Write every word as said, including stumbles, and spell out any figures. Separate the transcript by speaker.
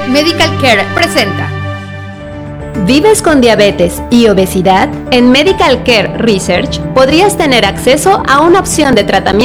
Speaker 1: Medical Care presenta.
Speaker 2: ¿Vives con diabetes y obesidad? En Medical Care Research podrías tener acceso a una opción de tratamiento